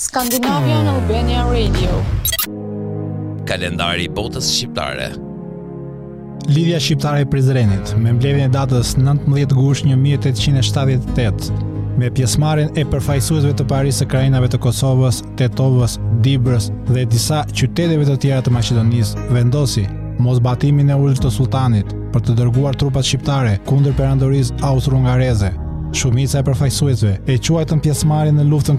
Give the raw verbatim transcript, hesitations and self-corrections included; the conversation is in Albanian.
Scandinavian Albania Radio. Kalendari i botës shqiptare. Lidhja shqiptare e Prizrenit, me mbledhjen e datës nëntëmbëdhjetë gusht një mijë e tetëqind e shtatëdhjetë e tetë, me pjesëmarrjen e përfaqësuesve të Parisë së Krajinave të Kosovës, Tetovës, Dibrës dhe disa qyteteve të tjera të Maqedonisë, vendosi mosbatimin e ulët të sultanit për të dërguar trupat shqiptare kundër perandorisë austro-hungareze. Shumica e përfaqësuesve e quajtën pjesëmarrjen në luftën